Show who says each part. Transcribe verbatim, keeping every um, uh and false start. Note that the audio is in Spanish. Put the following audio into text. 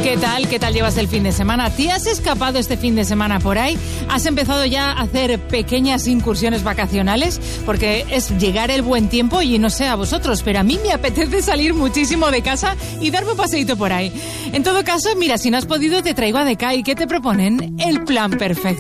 Speaker 1: ¿Qué tal? ¿Qué tal llevas el fin de semana? ¿Te has escapado este fin de semana por ahí? ¿Has empezado ya a hacer pequeñas incursiones vacacionales? Porque es llegar el buen tiempo y no sé a vosotros, pero a mí me apetece salir muchísimo de casa y darme un paseíto por ahí. En todo caso, mira, si no has podido, te traigo a Decay. ¿Qué te proponen? El plan perfecto.